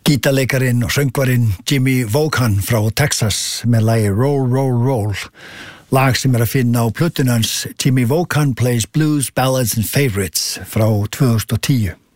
Gítarleikarin og söngvarinn Jimmy Vaughan frá Texas með lagi Roll, Roll, Roll. Lag sem að finna á plötunni hans Jimmy Vaughan Plays Blues, Ballads and Favorites frá 2010.